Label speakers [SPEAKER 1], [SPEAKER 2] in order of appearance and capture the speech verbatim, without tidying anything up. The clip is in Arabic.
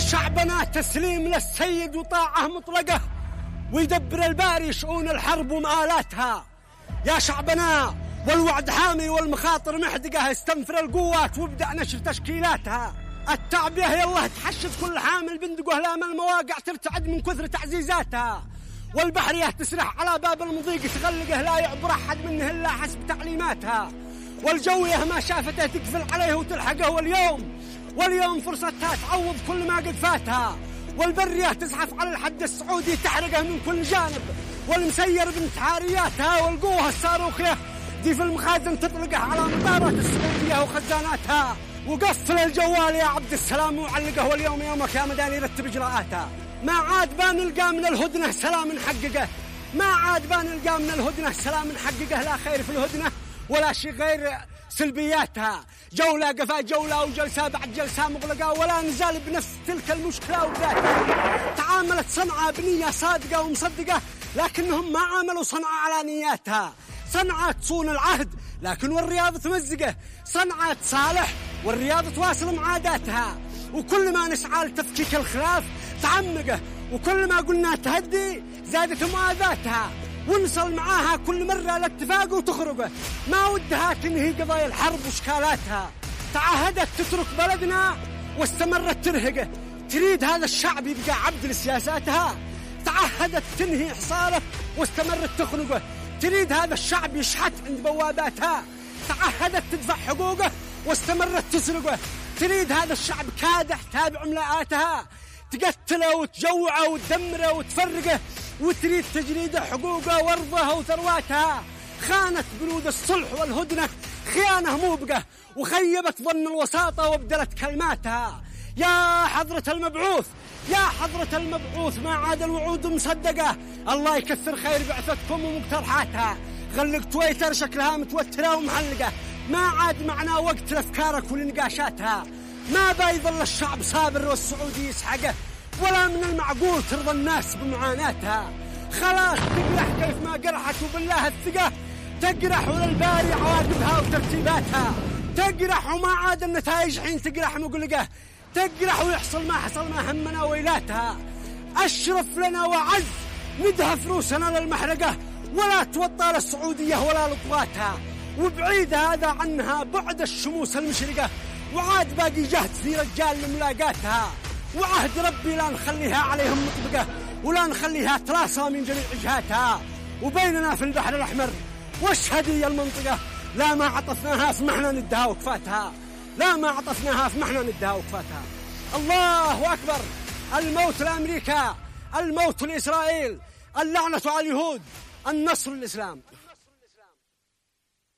[SPEAKER 1] شعبنا تسليم للسيد وطاعة مطلقة، ويدبر الباري شؤون الحرب ومآلاتها. يا شعبنا والوعد حامي والمخاطر محدقة، استنفر القوات وابدأ نشر تشكيلاتها. التعبية يلا تحشد كل حامل بندقه، لام المواقع ترتعد من كثر تعزيزاتها. والبحرية تسرح على باب المضيق تغلقه، لا يعبر أحد منه إلا حسب تعليماتها. والجوية ما شافته تقفل عليه وتلحقه، واليوم واليوم فرصتها تعوض كل ما قد فاتها. والبرية تزحف على الحد السعودي تحرقه من كل جانب، والمسير بانتحارياتها. والقوة الصاروخية دي في المخازن تطلقه على مطارات السعودية وخزاناتها. وقفل الجوال يا عبد السلام وعلقه، واليوم يومك يا مداني رتب إجراءاتها. ما عاد بان نلقى من الهدنة سلام نحققه، ما عاد بان نلقى من الهدنة سلام نحققه. لا خير في الهدنة ولا شيء غير سلبياتها. جولة قفا جولة وجلسة بعد جلسة مغلقة، ولا نزال بنفس تلك المشكلة وذاتها. تعاملت صنعاء بنية صادقة ومصدقة، لكنهم ما عاملوا صنعاء على نياتها. صنعاء تصون العهد لكن والرياض تمزقه، صنعاء تصالح والرياض تواصل معاداتها. وكل ما نسعى لتفكيك الخلاف تعمقه، وكل ما قلنا تهدي زادت مؤاذاتها. ونصل معاها كل مرة لاتفاق وتخرقه، ما ودها تنهي قضايا الحرب واشكالاتها. تعهدت تترك بلدنا واستمرت ترهقه، تريد هذا الشعب يبقى عبد لسياساتها. تعهدت تنهي حصاره واستمرت تخنقه، تريد هذا الشعب يشحت عند بواباتها. تعهدت تدفع حقوقه واستمرت تسرقه، تريد هذا الشعب كادح تابع ملاءاتها. تقتله وتجوعه وتدمره وتفرقه، وتريد تجريد حقوقه وارضه وثرواتها. خانت بنود الصلح والهدنة خيانة موبقة، وخيبت ظن الوساطة وابدلت كلماتها. يا حضرة المبعوث يا حضرة المبعوث ما عاد الوعود مصدقة، الله يكثر خير بعثتكم ومقترحاتها. غلق تويتر شكلها متوترة ومعلقة، ما عاد معنا وقت لأفكارك ولنقاشاتها. ما بيظل الشعب صابر والسعودي يسحقه، ولا من المعقول ترضى الناس بمعاناتها. خلاص تقرح كيف ما قرحت، وبالله الثقة تقرح وللباري عواقبها وترتيباتها. تقرح وما عاد النتائج حين تقرح مقلقة، تقرح ويحصل ما حصل ما همنا ويلاتها. أشرف لنا وعز ندهف روسنا للمحرقة، ولا توطى للسعودية ولا لطواتها. وبعيد هذا عنها بعد الشموس المشرقة، وعاد باقي جهد في رجال لملاقاتها. وعهد ربي لا نخليها عليهم مطبقة، ولا نخليها تراسى من جميع جهاتها. وبيننا في البحر الأحمر واشهدي المنطقة، لا ما عطفناها فمحنا ندها وكفاتها، لا ما عطفناها فمحنا ندها وكفاتها. الله أكبر. الموت لأمريكا، الموت لإسرائيل، اللعنة على اليهود، النصر للإسلام.